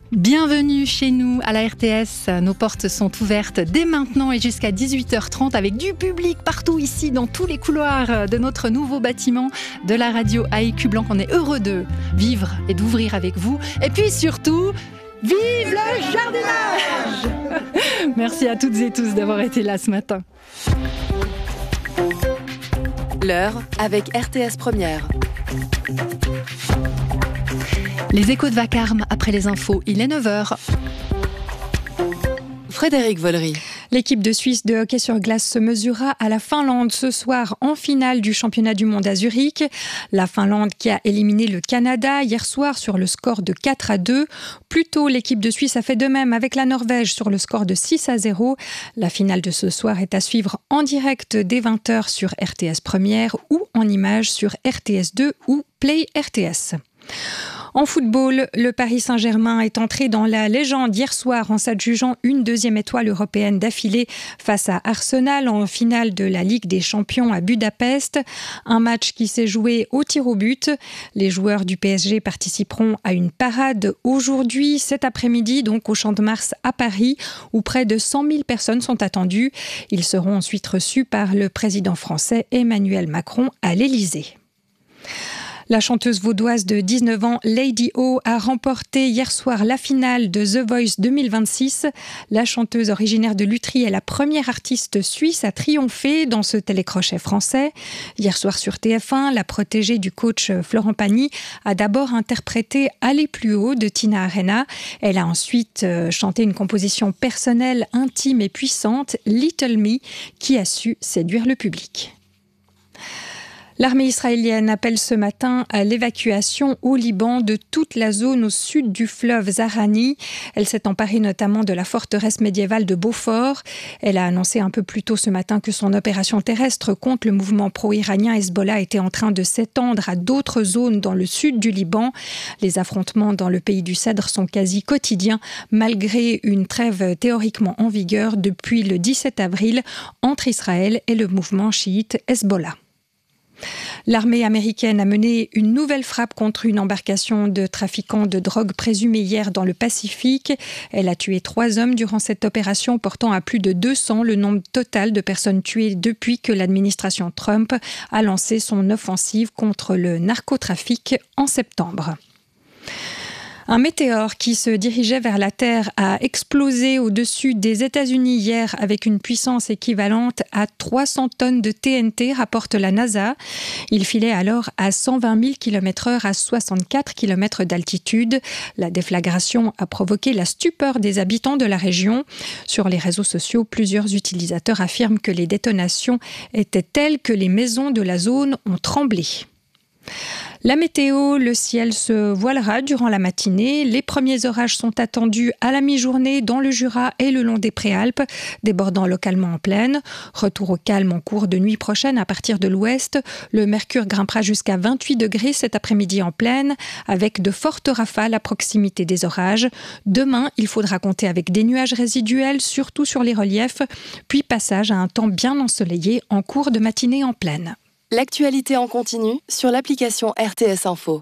Bienvenue chez nous à la RTS. Nos portes sont ouvertes dès maintenant et jusqu'à 18h30 avec du public partout ici dans tous les couloirs de notre nouveau bâtiment de la radio à Écu Blanc. On est heureux de vivre et d'ouvrir avec vous. Et puis surtout, vive le jardinage! Merci à toutes et tous d'avoir été là ce matin. L'heure avec RTS Première. Les échos de vacarme après les infos, il est 9h. Frédéric Vollery. L'équipe de Suisse de hockey sur glace se mesurera à la Finlande ce soir en finale du championnat du monde à Zurich. La Finlande qui a éliminé le Canada hier soir sur le score de 4-2. Plus tôt, l'équipe de Suisse a fait de même avec la Norvège sur le score de 6-0. La finale de ce soir est à suivre en direct dès 20h sur RTS Première ou en images sur RTS 2 ou Play RTS. En football, le Paris Saint-Germain est entré dans la légende hier soir en s'adjugeant une deuxième étoile européenne d'affilée face à Arsenal en finale de la Ligue des Champions à Budapest. Un match qui s'est joué au tir au but. Les joueurs du PSG participeront à une parade aujourd'hui, cet après-midi, donc au Champ de Mars à Paris, où près de 100 000 personnes sont attendues. Ils seront ensuite reçus par le président français Emmanuel Macron à l'Élysée. La chanteuse vaudoise de 19 ans, Lady O, a remporté hier soir la finale de The Voice 2026. La chanteuse originaire de Lutry est la première artiste suisse à triompher dans ce télécrochet français. Hier soir sur TF1, la protégée du coach Florent Pagny a d'abord interprété Aller plus haut de Tina Arena. Elle a ensuite chanté une composition personnelle, intime et puissante, Little Me, qui a su séduire le public. L'armée israélienne appelle ce matin à l'évacuation au Liban de toute la zone au sud du fleuve Zahrani. Elle s'est emparée notamment de la forteresse médiévale de Beaufort. Elle a annoncé un peu plus tôt ce matin que son opération terrestre contre le mouvement pro-iranien Hezbollah était en train de s'étendre à d'autres zones dans le sud du Liban. Les affrontements dans le pays du Cèdre sont quasi quotidiens, malgré une trêve théoriquement en vigueur depuis le 17 avril entre Israël et le mouvement chiite Hezbollah. L'armée américaine a mené une nouvelle frappe contre une embarcation de trafiquants de drogue présumée hier dans le Pacifique. Elle a tué 3 hommes durant cette opération, portant à plus de 200 le nombre total de personnes tuées depuis que l'administration Trump a lancé son offensive contre le narcotrafic en septembre. Un météore qui se dirigeait vers la Terre a explosé au-dessus des États-Unis hier avec une puissance équivalente à 300 tonnes de TNT, rapporte la NASA. Il filait alors à 120 000 km/h à 64 km d'altitude. La déflagration a provoqué la stupeur des habitants de la région. Sur les réseaux sociaux, plusieurs utilisateurs affirment que les détonations étaient telles que les maisons de la zone ont tremblé. La météo, le ciel se voilera durant la matinée. Les premiers orages sont attendus à la mi-journée dans le Jura et le long des Préalpes, débordant localement en plaine. Retour au calme en cours de nuit prochaine à partir de l'ouest. Le mercure grimpera jusqu'à 28 degrés cet après-midi en plaine, avec de fortes rafales à proximité des orages. Demain, il faudra compter avec des nuages résiduels, surtout sur les reliefs, puis passage à un temps bien ensoleillé en cours de matinée en plaine. L'actualité en continu sur l'application RTS Info.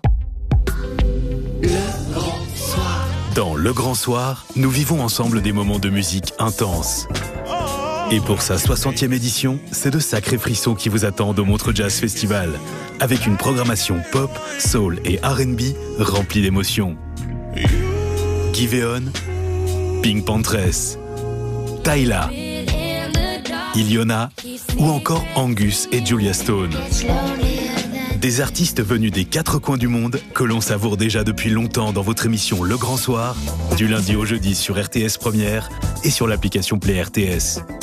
Le Grand Soir. Dans Le Grand Soir, nous vivons ensemble des moments de musique intenses. Et pour sa 60e édition, c'est de sacrés frissons qui vous attendent au Montreux Jazz Festival, avec une programmation pop, soul et R&B remplie d'émotions. Giveon, Pink Panthers, Tyla, Iliona ou encore Angus et Julia Stone. Des artistes venus des 4 coins du monde que l'on savoure déjà depuis longtemps dans votre émission Le Grand Soir, du lundi au jeudi sur RTS Première et sur l'application Play RTS.